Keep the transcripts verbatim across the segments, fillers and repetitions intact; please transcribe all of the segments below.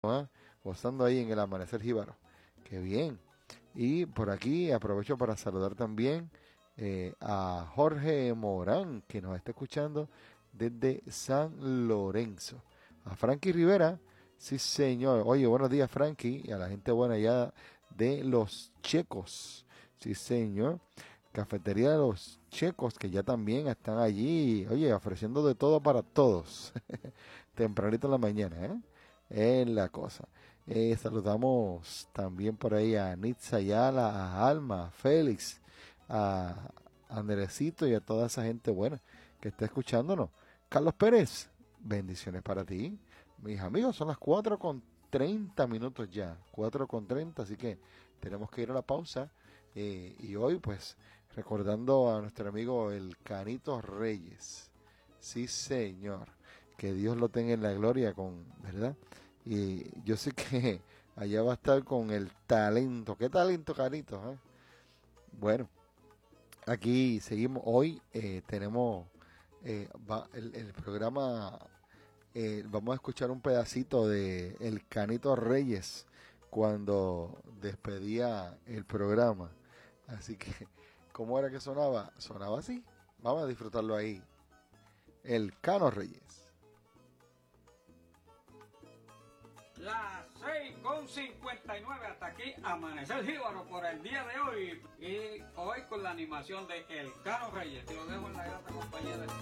¿ah? Gozando ahí en el amanecer jíbaro. Qué bien. Y por aquí aprovecho para saludar también eh, a Jorge Morán, que nos está escuchando desde San Lorenzo. A Frankie Rivera, sí señor. Oye, buenos días Frankie, y a la gente buena allá de Los Checos. Sí señor. Cafetería de Los Checos, que ya también están allí, oye, ofreciendo de todo para todos. Tempranito en la mañana, ¿eh? Es la cosa. Eh, saludamos también por ahí a Nitza Ayala, a Alma, a Félix, a Andresito y a toda esa gente buena que está escuchándonos. Carlos Pérez, bendiciones para ti. Mis amigos, son las cuatro con treinta minutos ya, cuatro con treinta, así que tenemos que ir a la pausa. Eh, y hoy, pues, recordando a nuestro amigo el Canito Reyes. Sí, señor. Que Dios lo tenga en la gloria, con, ¿verdad? Y yo sé que allá va a estar con el talento. ¿Qué talento, Canito? ¿Eh? Bueno, aquí seguimos. Hoy eh, tenemos eh, va, el, el programa. Eh, vamos a escuchar un pedacito de El Canito Reyes cuando despedía el programa. Así que, ¿cómo era que sonaba? Sonaba así. Vamos a disfrutarlo ahí. El Cano Reyes. Las seis con cincuenta y nueve, hasta aquí Amanecer Jíbaro por el día de hoy. Y hoy con la animación de El Cano Reyes. Te lo dejo en la grata compañía de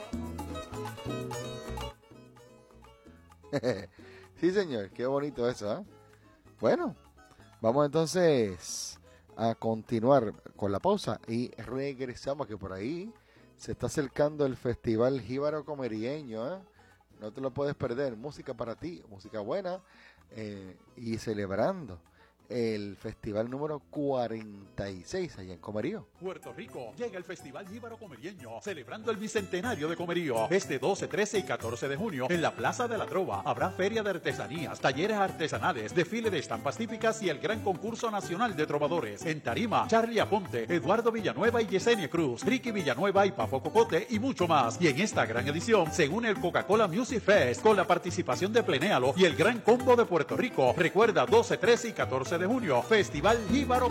Alex. Sí, señor, qué bonito eso, ¿eh? Bueno, vamos entonces a continuar con la pausa y regresamos, que por ahí se está acercando el Festival Jíbaro Comerieño, ¿eh? No te lo puedes perder. Música para ti, música buena, eh, y celebrando el festival número cuarenta y seis allá en Comerío. Puerto Rico, llega el Festival Jíbaro Comerieño, celebrando el bicentenario de Comerío. Este doce, trece y catorce de junio, en la Plaza de la Trova, habrá feria de artesanías, talleres artesanales, desfile de estampas típicas y el gran concurso nacional de trovadores. En tarima, Charlie Aponte, Eduardo Villanueva y Yesenia Cruz, Ricky Villanueva y Papo Cocote y mucho más. Y en esta gran edición se une el Coca-Cola Music Fest con la participación de Plenéalo y el Gran Combo de Puerto Rico. Recuerda, doce, trece y catorce de junio, Festival Jíbaro